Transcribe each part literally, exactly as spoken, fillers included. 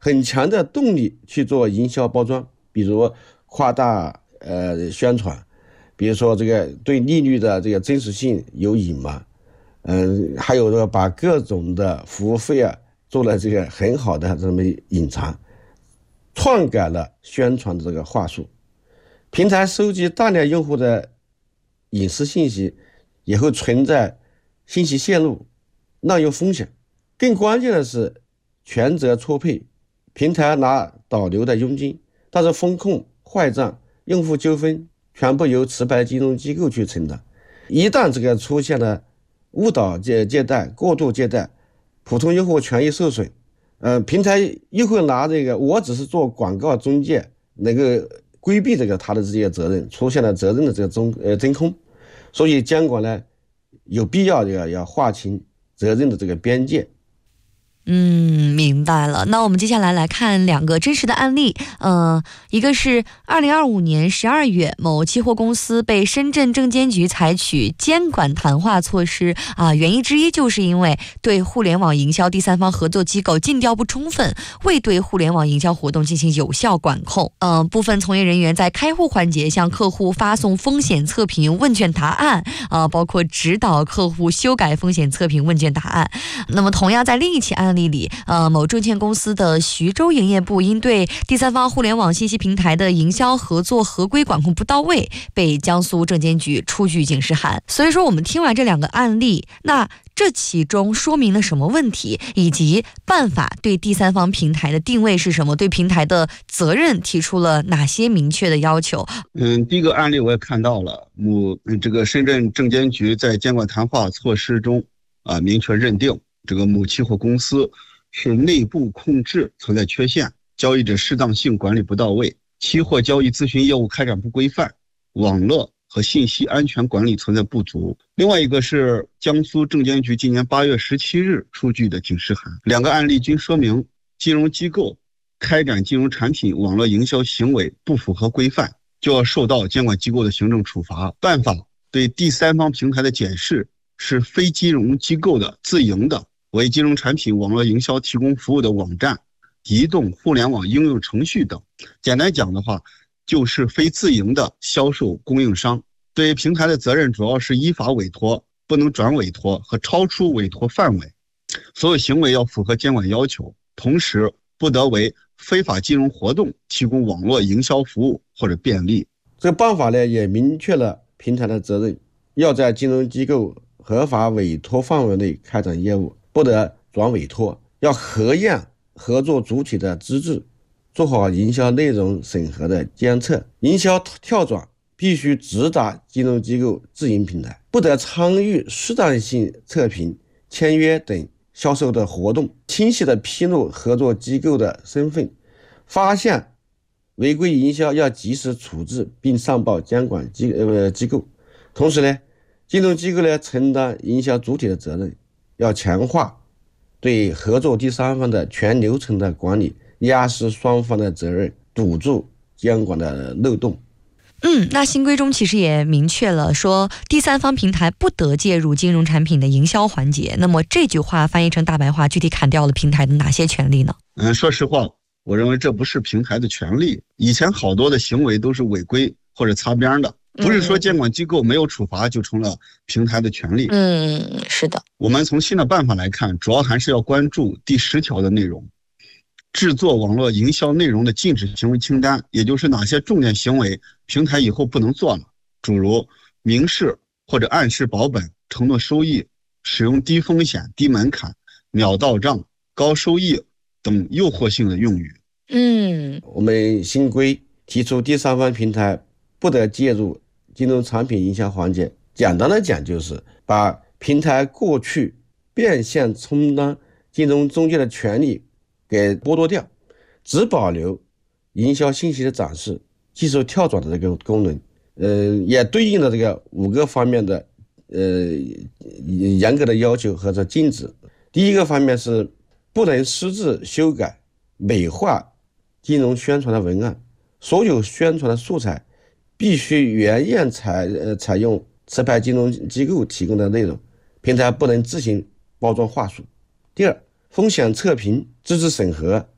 很强的动力去做营销包装，比如夸大呃宣传，比如说这个对利率的这个真实性有隐瞒，嗯，还有这个把各种的服务费啊做了这个很好的这么隐藏，篡改了宣传的这个话术。平台收集大量用户的隐私信息，也会存在信息泄露、滥用风险。更关键的是权责错配，平台拿导流的佣金，但是风控、坏账、用户纠纷全部由持牌金融机构去承担。一旦这个出现了误导借借贷、过度借贷，普通用户权益受损，呃，平台又会拿这个我只是做广告中介，能够规避这个他的这些责任，出现了责任的这个中呃真空。所以监管呢有必要要要划清责任的这个边界。 嗯，明白了。那我们接下来来看两个真实的案例。呃，一个是二零二五年十二月，某期货公司被深圳证监局采取监管谈话措施啊、呃，原因之一就是因为对互联网营销第三方合作机构尽调不充分，未对互联网营销活动进行有效管控。呃，部分从业人员在开户环节向客户发送风险测评问卷答案，啊、呃，包括指导客户修改风险测评问卷答案。那么，同样在另一起案例里，呃，某证券公司的徐州营业部因对第三方互联网信息平台的营销合作合规管控不到位，被江苏证监局出具警示函。所以说，我们听完这两个案例，那这其中说明了什么问题，以及办法对第三方平台的定位是什么？对平台的责任提出了哪些明确的要求？ 嗯，第一个案例我也看到了，某这个深圳证监局在监管谈话措施中啊，明确认定这个某期货公司是内部控制存在缺陷，交易者适当性管理不到位，期货交易咨询业务开展不规范，网络和信息安全管理存在不足。另外一个是江苏证监局今年八月十七日出具的警示函。两个案例均说明金融机构开展金融产品网络营销行为不符合规范，就要受到监管机构的行政处罚。办法对第三方平台的检视是非金融机构的自营的为金融产品网络营销提供服务的网站、移动互联网应用程序等。简单讲的话，就是非自营的销售供应商。对平台的责任主要是依法委托、不能转委托和超出委托范围，所有行为要符合监管要求，同时不得为非法金融活动提供网络营销服务或者便利。 这个办法呢也明确了平台的责任，要在金融机构合法委托范围内开展业务，不得转委托，要核验合作主体的资质，做好营销内容审核的监测。营销跳转必须直达金融机构自营平台，不得参与适当性测评、签约等销售的活动，清晰地披露合作机构的身份，发现违规营销要及时处置并上报监管机呃机构。同时呢，金融机构呢承担营销主体的责任，要强化对合作第三方的全流程的管理，压实双方的责任，堵住监管的漏洞。 嗯，那新规中其实也明确了说，第三方平台不得介入金融产品的营销环节。那么这句话翻译成大白话，具体砍掉了平台的哪些权利呢？ 嗯，说实话，我认为这不是平台的权利。以前好多的行为都是违规或者擦边的，不是说监管机构没有处罚就成了平台的权利。 嗯，是的。 我们从新的办法来看，主要还是要关注第十条的内容，制作网络营销内容的禁止行为清单，也就是哪些重点行为平台以后不能做了，诸如明示或者暗示保本、承诺收益、使用低风险、低门槛、秒到账、高收益等诱惑性的用语。 嗯， 我们新规提出第三方平台不得介入金融产品营销环节，简单的讲就是把平台过去变相充当金融中介的权利给剥夺掉，只保留营销信息的展示、技术跳转的这个功能。呃，也对应了这个五个方面的呃严格的要求和这禁止。第一个方面是不能私自修改、美化金融宣传的文案，所有宣传的素材必须原样采呃采用持牌金融机构提供的内容，平台不能自行包装话术。第二，风险测评、资质审核、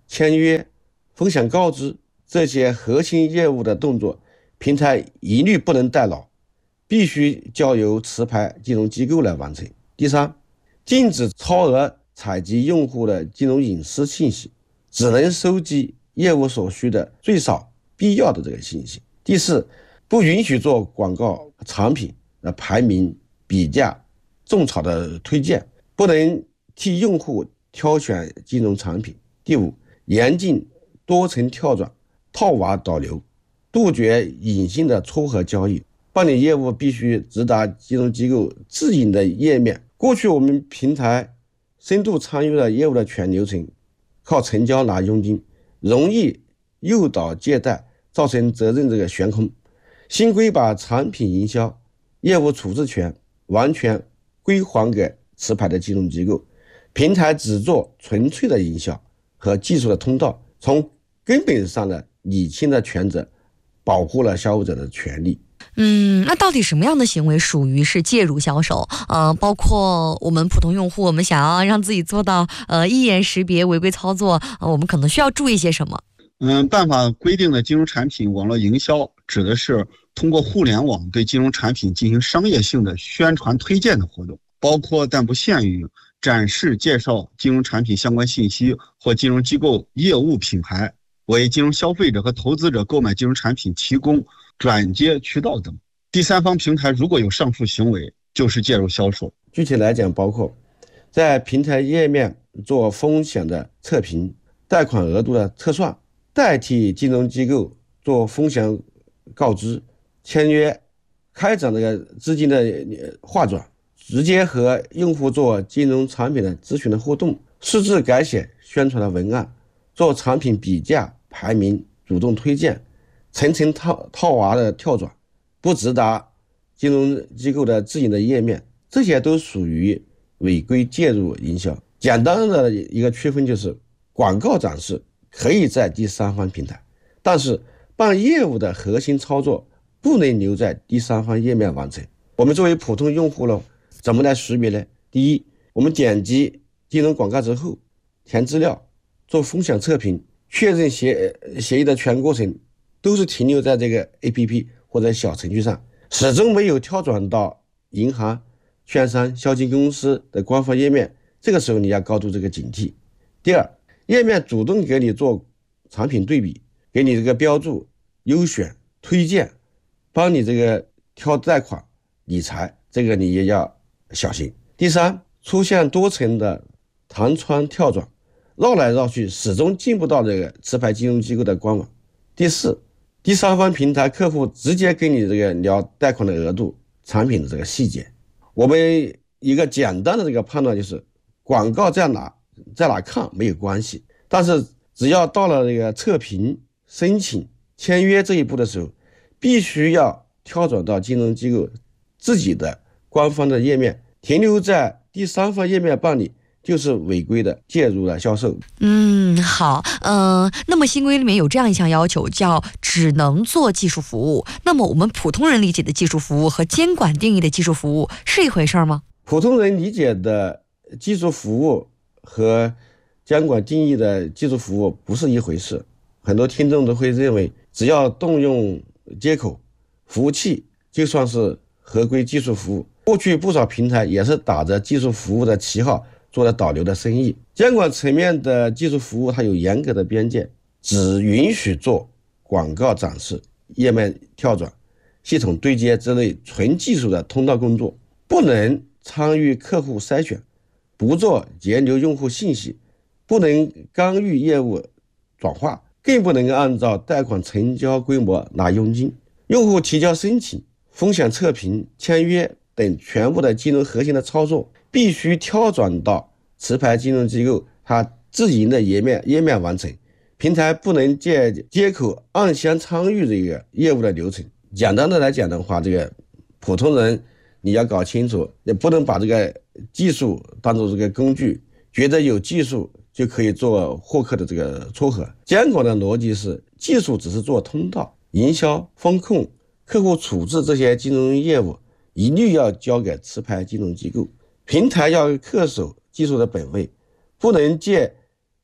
签约、分享告知这些核心业务的动作，平台一律不能代劳，必须交由持牌金融机构来完成。第三，禁止超额采集用户的金融隐私信息，只能收集业务所需的最少必要的这个信息。第四，不允许做广告产品的排名、比价、种草的推荐，不能替用户挑选金融产品。第五，严禁多层跳转、套娃导流，杜绝隐性的撮合交易。办理业务必须直达金融机构自营的页面。过去我们平台深度参与了业务的全流程，靠成交拿佣金，容易诱导借贷，造成责任这个悬空。新规把产品营销、业务处置权完全归还给持牌的金融机构，平台只做纯粹的营销和技术的通道，从根本上的理清了权责，保护了消费者的权利。 嗯，那到底什么样的行为属于是介入销售？呃，包括我们普通用户，我们想要让自己做到呃一眼识别违规操作，呃，我们可能需要注意些什么？ 嗯，办法规定的金融产品网络营销，指的是通过互联网对金融产品进行商业性的宣传推荐的活动，包括但不限于展示介绍金融产品相关信息或金融机构业务品牌，为金融消费者和投资者购买金融产品提供转接渠道等。第三方平台如果有上述行为，就是介入销售。 具体来讲，包括在平台页面做风险的测评、贷款额度的测算，代替金融机构做风险告知、签约、开展这个资金的划转，直接和用户做金融产品的咨询的互动，私自改写宣传的文案，做产品比价、排名、主动推荐，层层套套娃的跳转，不直达金融机构的自营的页面，这些都属于违规介入营销。简单的一个区分就是，广告展示可以在第三方平台，但是办业务的核心操作不能留在第三方页面完成。我们作为普通用户呢，怎么来识别呢？第一，我们点击金融广告之后，填资料，做风险测评，确认协协议的全过程都是停留在这个 A P P 或者小程序上，始终没有跳转到银行、券商、销金公司的官方页面，这个时候你要高度这个警惕。第二，页面主动给你做产品对比，给你这个标注、优选、推荐，帮你这个挑贷款、理财，这个你也要小心。第三，出现多层的弹窗跳转，绕来绕去，始终进不到这个持牌金融机构的官网。第四，第三方平台客户直接跟你这个聊贷款的额度、产品的这个细节。我们一个简单的这个判断就是，广告在哪在哪看没有关系，但是只要到了这个测评、申请、签约这一步的时候，必须要跳转到金融机构自己的官方的页面，停留在第三方页面办理就是违规的介入了销售。 嗯，好，嗯、呃，那么新规里面有这样一项要求，叫只能做技术服务。那么我们普通人理解的技术服务和监管定义的技术服务是一回事吗？ 普通人理解的技术服务和监管定义的技术服务不是一回事。很多听众都会认为，只要动用接口、服务器，就算是合规技术服务。过去不少平台也是打着技术服务的旗号做了导流的生意。监管层面的技术服务它有严格的边界，只允许做广告展示、页面跳转、系统对接之类纯技术的通道工作，不能参与客户筛选，不做截留用户信息，不能干预业务转化，更不能按照贷款成交规模拿佣金。用户提交申请、风险测评、签约等全部的金融核心的操作，必须跳转到持牌金融机构它自营的页面页面完成，平台不能借接口暗箱参与这个业务的流程。简单的来讲的话，这个普通人你要搞清楚，也不能把这个技术当做这个工具，觉得有技术就可以做获客的这个撮合。监管的逻辑是，技术只是做通道，营销、风控、客户处置这些金融业务一律要交给持牌金融机构。平台要恪守技术的本位，不能借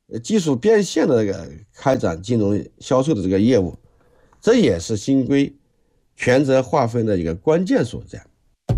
技术变现的这个开展金融销售的这个业务，这也是新规权责划分的一个关键所在。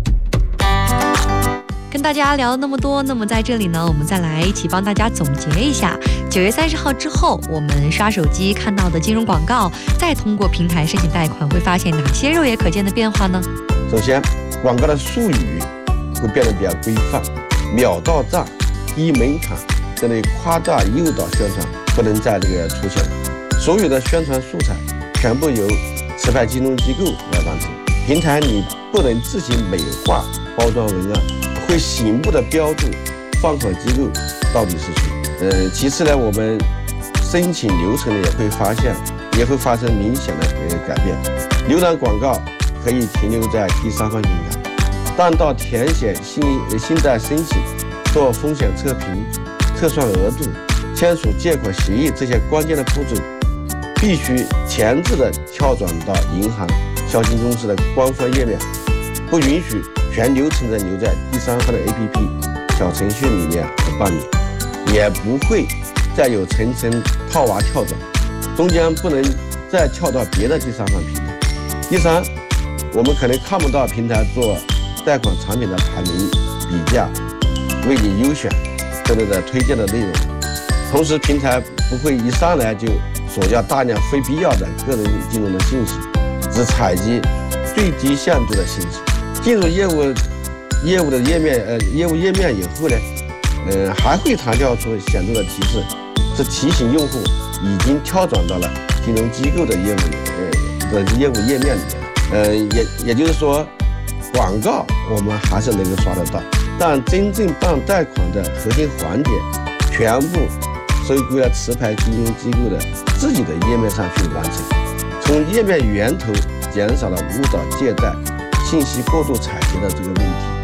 跟大家聊了那么多，那么在这里呢，我们再来一起帮大家总结一下九月三十号之后我们刷手机看到的金融广告，再通过平台申请贷款，会发现哪些肉眼可见的变化呢？ 首先，广告的术语会变得比较规范，秒到账、低门槛这类夸大诱导宣传不能再这个出现，所有的宣传素材全部由持牌金融机构来完成，平台你不能自行美化包装文案，会醒目的标注放款机构到底是谁。呃，其次呢，我们申请流程呢也会发现也会发生明显的呃改变。浏览广告可以停留在第三方平台，但到填写信信贷申请、做风险测评、测算额度、签署借款协议这些关键的步骤，必须前置的跳转到银行、销金公司的官方页面，不允许全流程的留在第三方的 A P P 小程序里面和办理，也不会再有层层套娃跳转，中间不能再跳到别的第三方平台。第三，我们可能看不到平台做贷款产品的排名、比价、为你优选等等的推荐的内容，同时平台不会一上来就锁掉大量非必要的个人金融的信息，只采集最低限度的信息。进入业务业务的页面呃业务页面以后呢，呃还会弹跳出显著的提示，是提醒用户已经跳转到了金融机构的业务呃的业务页面里面。呃也也就是说，广告我们还是能够刷得到，但真正办贷款的核心环节全部收归了持牌金融机构的自己的页面上去完成，从页面源头减少了误导借贷、信息过度采集的这个问题。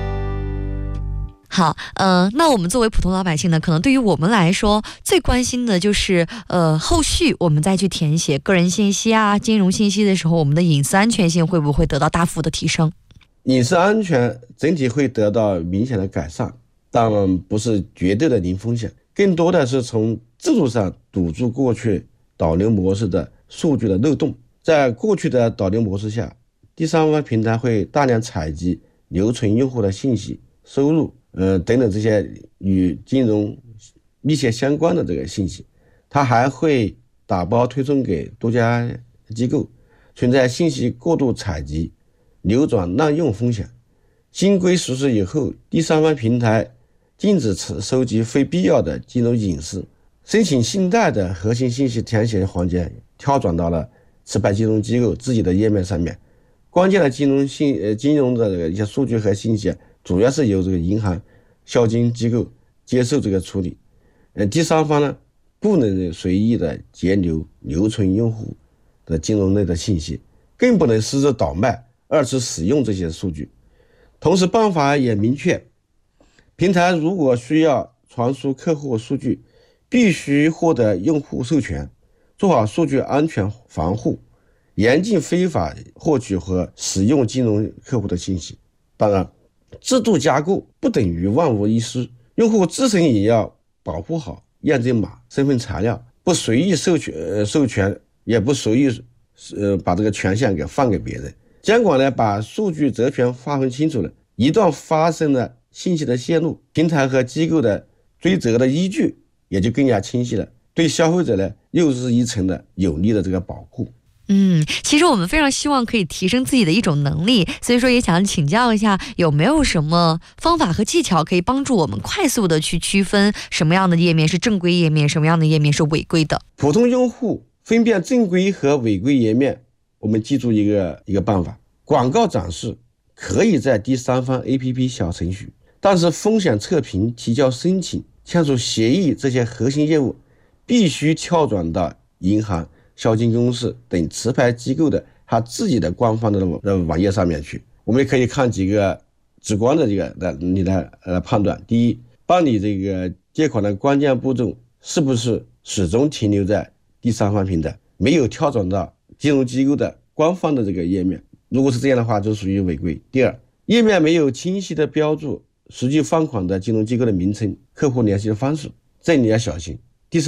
好，呃，那我们作为普通老百姓呢，可能对于我们来说，最关心的就是，呃，后续我们再去填写个人信息啊、金融信息的时候，我们的隐私安全性会不会得到大幅的提升？ 隐私安全整体会得到明显的改善，但不是绝对的零风险，更多的是从制度上堵住过去导流模式的数据的漏洞。在过去的导流模式下，第三方平台会大量采集留存用户的信息、收入呃等等这些与金融密切相关的这个信息，它还会打包推送给多家机构，存在信息过度采集、流转滥用风险。新规实施以后，第三方平台禁止收集非必要的金融隐私，申请信贷的核心信息填写环节跳转到了持牌金融机构自己的页面上面，关键的金融信呃金融的这个一些数据和信息，主要是由这个银行、销金机构接受这个处理。呃，第三方呢，不能随意的截留、留存用户的金融类的信息，更不能私自倒卖、二次使用这些数据。同时，办法也明确，平台如果需要传输客户数据，必须获得用户授权，做好数据安全防护，严禁非法获取和使用金融客户的信息。当然，制度架构不等于万无一失，用户自身也要保护好验证码、身份材料，不随意授权，呃、授权也不随意呃把这个权限给放给别人。监管呢，把数据责权划分清楚了，一旦发生了信息的泄露，平台和机构的追责的依据也就更加清晰了，对消费者呢又是一层的有力的这个保护。 嗯，其实我们非常希望可以提升自己的一种能力，所以说也想请教一下，有没有什么方法和技巧可以帮助我们快速的去区分什么样的页面是正规页面，什么样的页面是违规的？ 普通用户分辨正规和违规页面，我们记住一个一个办法：广告展示可以在第三方 A P P 小程序，但是风险测评、提交申请、签署协议这些核心业务必须跳转到银行、销金公司等持牌机构的他自己的官方的网页上面去。我们也可以看几个直观的这个的你来呃判断。第一，办理这个借款的关键步骤是不是始终停留在第三方平台，没有跳转到金融机构的官方的这个页面，如果是这样的话，就属于违规。第二，页面没有清晰的标注实际放款的金融机构的名称、客户联系的方式，这你要小心。第三，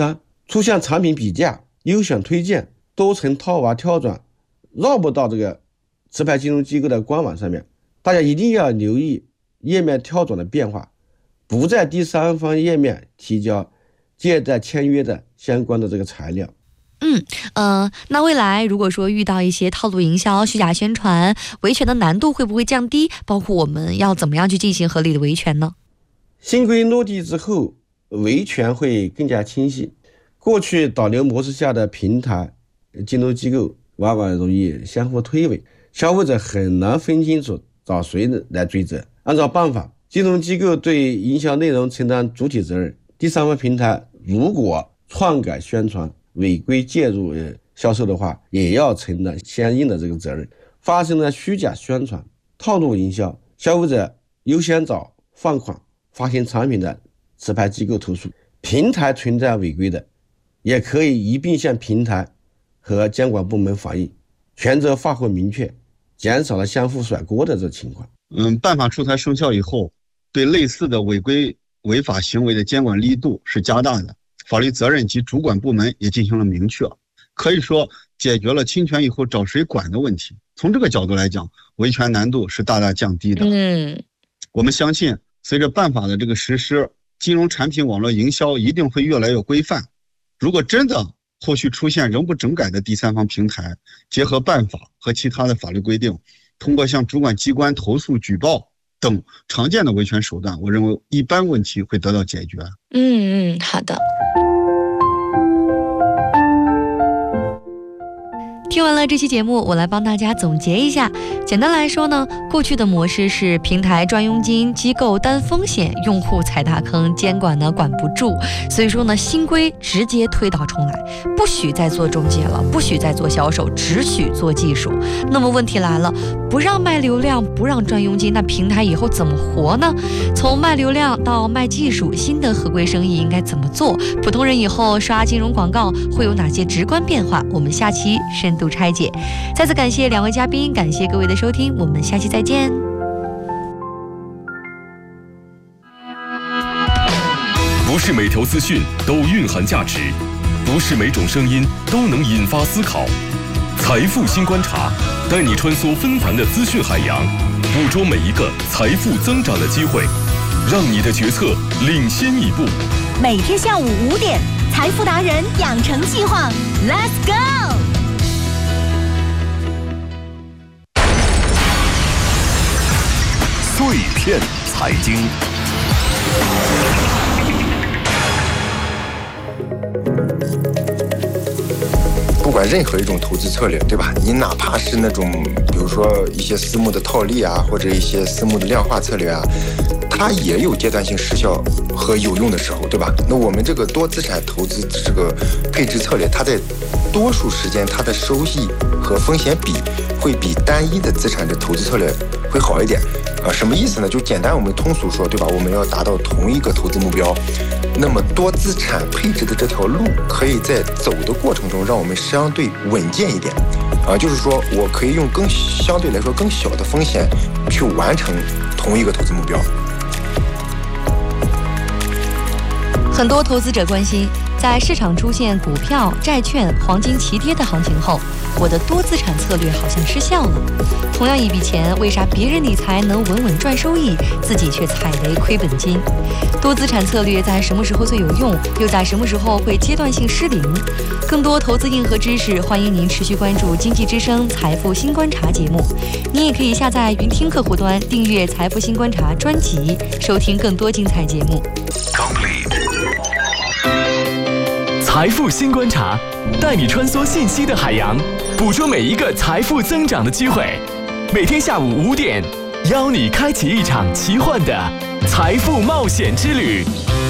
出现产品比价、优选推荐、多层套娃跳转，绕不到这个持牌金融机构的官网上面。大家一定要留意页面跳转的变化，不在第三方页面提交借贷签约的相关的这个材料。 嗯呃，那未来如果说遇到一些套路营销、虚假宣传，维权的难度会不会降低？包括我们要怎么样去进行合理的维权呢？ 新规落地之后，维权会更加清晰。过去导流模式下的平台、金融机构往往容易相互推诿，消费者很难分清楚找谁来追责。按照办法，金融机构对营销内容承担主体责任，第三方平台如果篡改宣传、违规介入销售的话，也要承担相应的这个责任。发生了虚假宣传、套路营销，消费者优先找放款、发行产品的持牌机构投诉。平台存在违规的，也可以一并向平台和监管部门反映，权责发挥明确，减少了相互甩锅的这情况。 嗯，办法出台生效以后，对类似的违规违法行为的监管力度是加大的，法律责任及主管部门也进行了明确，可以说解决了侵权以后找谁管的问题。从这个角度来讲，维权难度是大大降低的。 嗯， 我们相信随着办法的这个实施，金融产品网络营销一定会越来越规范。如果真的后续出现仍不整改的第三方平台，结合办法和其他的法律规定，通过向主管机关投诉、举报等常见的维权手段，我认为一般问题会得到解决。 嗯嗯，好的。听完了这期节目，我来帮大家总结一下。简单来说呢，过去的模式是平台赚佣金，机构担风险，用户踩大坑，监管呢管不住。所以说呢，新规直接推倒重来，不许再做中介了，不许再做销售，只许做技术。那么问题来了，不让卖流量，不让赚佣金，那平台以后怎么活呢？从卖流量到卖技术，新的合规生意应该怎么做？普通人以后刷金融广告会有哪些直观变化？我们下期深度拆解。再次感谢两位嘉宾，感谢各位的收听，我们下期再见。 不是每条资讯都蕴含价值，不是每种声音都能引发思考。财富新观察，带你穿梭纷繁的资讯海洋，捕捉每一个财富增长的机会，让你的决策领先一步。 每天下午五点，财富达人养成计划 ，Let's go！ 碎片财经， 不管任何一种投资策略，对吧？你哪怕是那种，比如说一些私募的套利啊，或者一些私募的量化策略啊，它也有阶段性失效和有用的时候，对吧？那我们这个多资产投资这个配置策略，它在多数时间它的收益和风险比会比单一的资产的投资策略会好一点。啊，什么意思呢？就简单我们通俗说，对吧？我们要达到同一个投资目标，那么多资产配置的这条路，可以在走的过程中让我们相对稳健一点。啊，就是说我可以用更相对来说更小的风险去完成同一个投资目标。 很多投资者关心，在市场出现股票、债券、黄金齐跌的行情后，我的多资产策略好像失效了。同样一笔钱，为啥别人理财能稳稳赚收益，自己却踩雷亏本金？多资产策略在什么时候最有用，又在什么时候会阶段性失灵？更多投资硬核知识，欢迎您持续关注经济之声财富新观察节目。您也可以下载云听客户端，订阅财富新观察专辑，收听更多精彩节目。 财富新观察，带你穿梭信息的海洋，捕捉每一个财富增长的机会。每天下午五点，邀你开启一场奇幻的财富冒险之旅。